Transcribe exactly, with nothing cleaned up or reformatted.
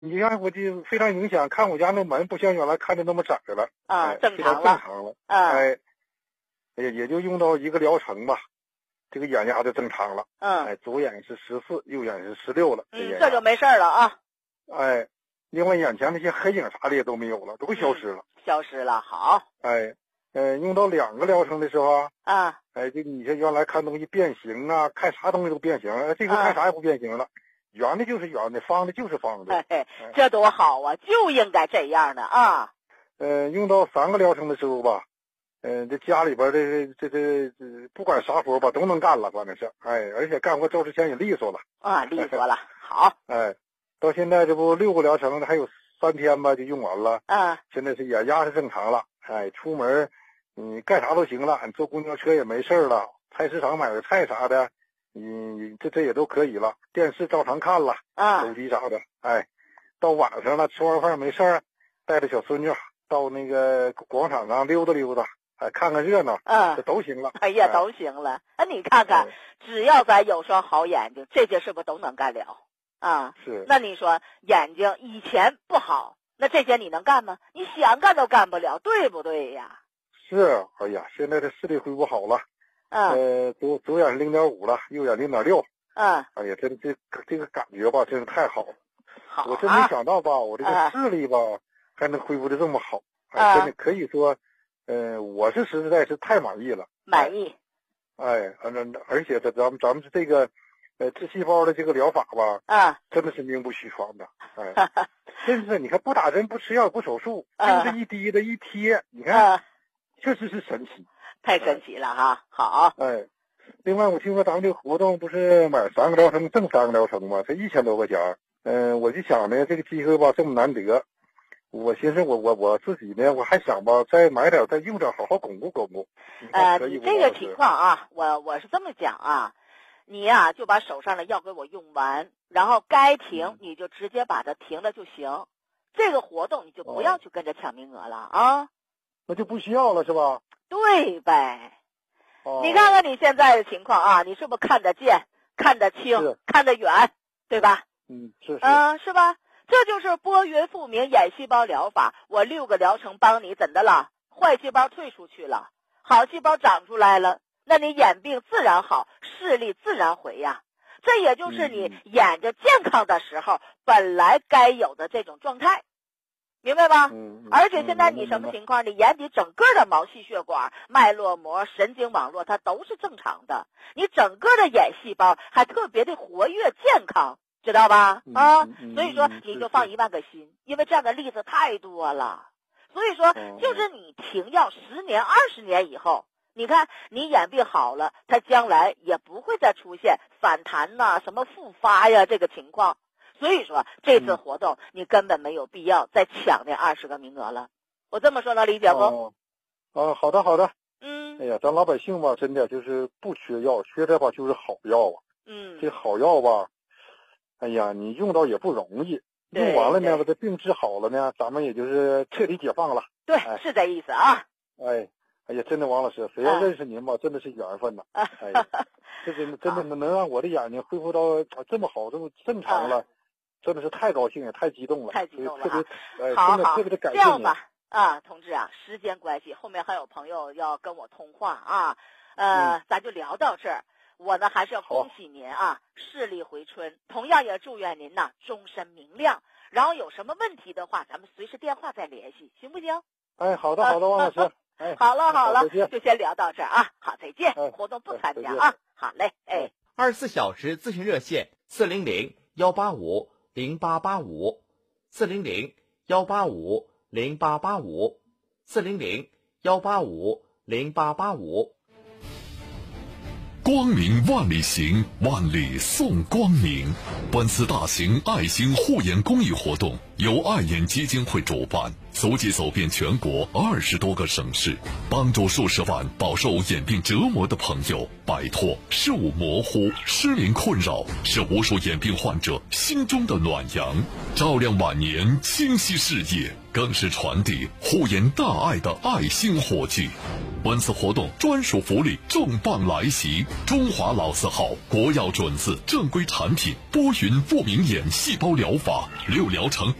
你看我就非常影响，看我家那门不像原来看的那么窄了啊， 哎、 正常了， 正常了， 啊， 哎，也也就用到一个疗程吧，这个眼压就正常了， 嗯， 哎，左眼是十四，右眼是十六了， 嗯，这就没事了啊， 哎，另外眼前那些黑影啥的也都没有了，都消失了， 嗯、消失了，好， 哎，呃，用到两个疗程的时候啊， 啊， 哎，就你像原来看东西变形啊，看啥东西都变形，哎，这个看啥也不变形了。啊圆的就是圆的，方的就是方的， 嘿嘿，这多好啊！就应该这样的啊。 呃，用到三个疗程的时候吧，嗯、呃，这家里边的这这这不管啥活吧都能干了，反正是，哎，而且干活周之前也利索了啊，利索了，好， 哎，到现在这不六个疗程还有三天吧就用完了， 嗯， 现在是眼压是正常了，哎，出门你干啥都行了，你坐公交车也没事了，菜市场买个菜啥的。你这这也都可以了，电视照常看了， 啊， 手机啥的，哎，到晚上了，吃完饭没事儿，带着小孙女到那个广场上溜达溜达，哎，看看热闹， 嗯， 这都行了。 哎呀，都行了。那、哎、你看看，只要咱有双好眼睛，这些是不是都能干了？啊， 是。 那你说眼睛以前不好，那这些你能干吗？你想干都干不了，对不对呀？ 是，哎呀，现在这视力恢复好了。 嗯， 呃，左左眼是零点五了，右眼零点六。 嗯， 哎呀，真这这个感觉吧，真是太好了。 好、啊， 我真没想到吧，我这个视力吧、啊、还能恢复的这么好。哎，真的可以说，呃，我是实在是太满意了。 满意。 哎，反正而且这咱们咱们这个，呃，治细胞的这个疗法吧， 啊， 真的是名不虚传的。哎，真是你看不打针不吃药不手术，就是一滴的一贴，你看，确实是神奇。 太神奇了哈！好， 哎，另外我听说咱们这个活动不是买三个疗程挣三个疗程吗？才一千多块钱。嗯、呃，我就想呢，这个机会吧这么难得，我寻思我我我自己呢，我还想吧再买点再用点，好好巩固巩固。 呃，你这个情况啊，我我是这么讲啊，你呀、啊、就把手上的药给我用完，然后该停、嗯、你就直接把它停了就行。这个活动你就不要去跟着抢名额了啊。 那就不需要了是吧？ 对呗， 哦、 你看看你现在的情况啊，你是不是看得见、看得清、看得远，对吧？ 嗯，是是。 嗯、呃，是吧？这就是拨云复明眼细胞疗法，我六个疗程帮你怎的了？坏细胞退出去了，好细胞长出来了，那你眼病自然好，视力自然回呀。这也就是你眼睛健康的时候、嗯、本来该有的这种状态。明白吧？ 嗯， 而且现在你什么情况？你眼底整个的毛细血管、脉络膜、神经网络，它都是正常的。你整个的眼细胞还特别的活跃健康，知道吧？啊，所以说你就放一万个心，因为这样的例子太多了。所以说，就是你停药十年、二十年以后，你看你眼病好了，它将来也不会再出现反弹呐、啊、什么复发呀这个情况。所以说这次活动你根本没有必要再抢那二十个名额了，我这么说能理解不？ 哦，哦，好的好的。 嗯。 哎呀，咱老百姓吧，真的就是不缺药，缺的吧就是好药啊。 嗯。 这好药吧，哎呀，你用到也不容易，用完了呢，把这病治好了呢，咱们也就是彻底解放了。 对， 哎、 是这意思啊。 哎，哎呀，真的王老师，谁要认识您吧，啊、真的是缘分呐。哎呀，这真的真的能让我的眼睛恢复到这么好，这么正常了。啊真的是太高兴了，太激动了， 太激动了， 特别，哎， 好好， 特别的感谢这样吧，啊，同志啊，时间关系，后面还有朋友要跟我通话啊，呃，嗯、咱就聊到这儿。我呢还是要恭喜您啊，视力回春，同样也祝愿您呐终身明亮。然后有什么问题的话，咱们随时电话再联系，行不行？ 哎，好的好的，王老师。哎， 好了好了，就先聊到这儿啊，好，再见。 哎、 活动不参加啊，好嘞，哎。 二十四小时咨询热线：四零零幺八五。零八八五，四零零幺八五零八八五，四零零幺八五零八八五。 光明万里行，万里送光明。本次大型爱心护眼公益活动由爱眼基金会主办，足迹走遍全国二十多个省市，帮助数十万饱受眼病折磨的朋友摆脱视物模糊、失明困扰，是无数眼病患者心中的暖阳，照亮晚年，清晰视野，更是传递护眼大爱的爱心火炬。 本次活动专属福利重磅来袭，中华老字号国药准字正规产品波云复明眼细胞疗法六疗程